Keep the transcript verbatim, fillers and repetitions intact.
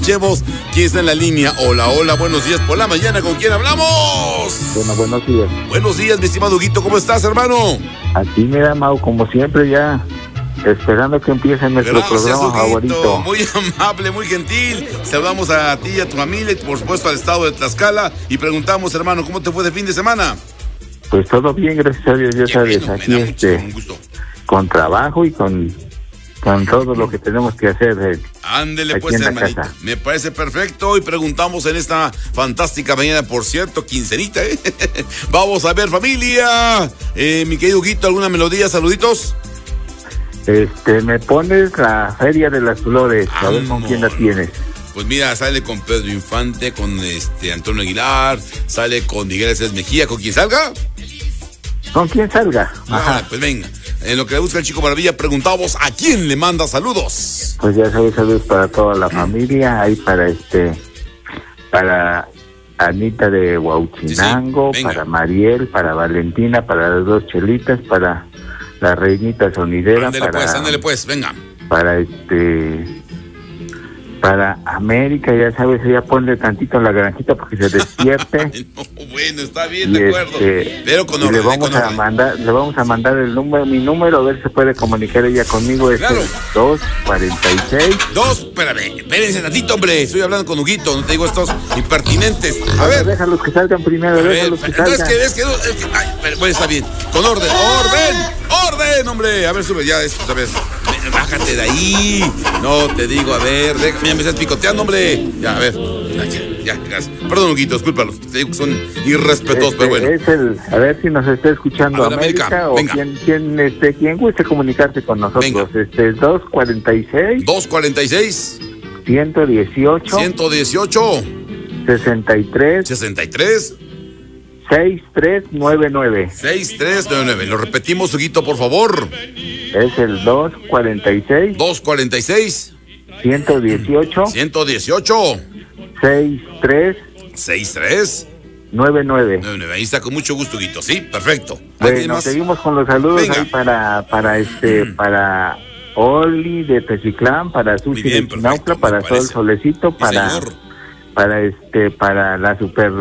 Chevos, ¿quién está en la línea? Hola, hola, buenos días por la mañana, ¿con quién hablamos? Bueno, buenos días. Buenos días, mi estimado Huguito, ¿cómo estás, hermano? Aquí, mira, Mau, como siempre, ya esperando que empiece nuestro Gracias, programa Huguito, favorito. muy amable, muy gentil. Saludamos a ti y a tu familia y, por supuesto, al estado de Tlaxcala. Y preguntamos, hermano, ¿cómo te fue de fin de semana? Pues todo bien, gracias a Dios, ya Qué sabes, bueno, aquí me da este, mucho gusto. con trabajo y con, con todo lo que tenemos que hacer. Eh, Ándele aquí pues, en la hermanito. casa. Me parece perfecto. Y preguntamos en esta fantástica mañana, por cierto, quincenita, ¿eh? Vamos a ver, familia. Eh, mi querido Huguito, ¿alguna melodía? Saluditos. Este, me pones la Feria de las Flores, a ver con quién la tienes. Pues mira, sale con Pedro Infante, con este Antonio Aguilar, sale con Miguel Aceves Mejía, ¿con quién salga? ¿Con quién salga? Ajá. Ajá. Pues venga. En lo que le busca el Chico Maravilla, preguntamos a quién le manda saludos. Pues ya sabes, saludos para toda la familia, ahí para este, para Anita de Huauchinango, Sí, sí, venga. para Mariel, para Valentina, para las dos chelitas, para la reinita sonidera, Ándele para, pues, ándele pues, venga. para este, para América, ya sabes, ella ponle tantito en la granjita porque se despierte. Ay, no, bueno, está bien, Y de acuerdo. este, Pero con y orden, le vamos con a orden. mandar, le vamos a mandar el número, mi número, a ver si se puede comunicar ella conmigo, es Claro. el dos cuarenta y seis. Dos, espérame, espérense tantito, hombre. Estoy hablando con Huguito, no te digo estos impertinentes. A A ver, ver, déjalos que salgan primero, a ver, déjalos que no es salgan. que, es que, no, es que, ay, pero, bueno, está bien. Con orden, orden, orden, hombre. A ver, sube ya esto, a ver. Ven, bájate de ahí. No, te digo, a ver, déjame, ya me estás picoteando, hombre. Ya, a ver. Ya, ya, gracias. Perdón, Huguito, discúlpalos. Te digo que son irrespetuosos, Este, pero bueno. es el, a ver si nos está escuchando A ver, América, América, o venga. quien, quien, este, quien guste comunicarse con nosotros. Venga. Este, dos cuarenta y seis, dos cuarenta y seis, ciento dieciocho, ciento dieciocho, sesenta y tres, sesenta y tres, sesenta y tres noventa y nueve. sesenta y tres noventa y nueve. Lo repetimos, Huguito, por favor. Es el dos cuarenta y seis, dos cuarenta y seis, ciento dieciocho, ciento dieciocho, sesenta y tres sesenta y tres noventa y nueve. noventa y nueve. Ahí está, con mucho gusto, Huguito. Sí, perfecto. Ahí Bueno, tiene más. seguimos con los saludos. Venga. Ahí para, para este, para Oli de Teciclán, para Susi bien, de Chinautla, perfecto, me para Sol parece. Solecito, Sí, para, señor. para este, para la super